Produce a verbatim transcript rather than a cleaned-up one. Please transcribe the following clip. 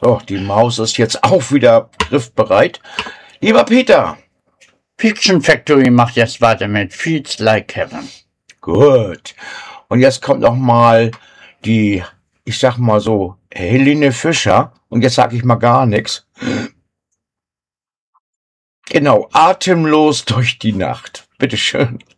So, die Maus ist jetzt auch wieder griffbereit. Lieber Peter. Fiction Factory macht jetzt weiter mit Feels Like Heaven. Gut. Und jetzt kommt noch mal die, ich sag mal so, Helene Fischer. Und jetzt sage ich mal gar nichts. Genau, atemlos durch die Nacht. Bitteschön.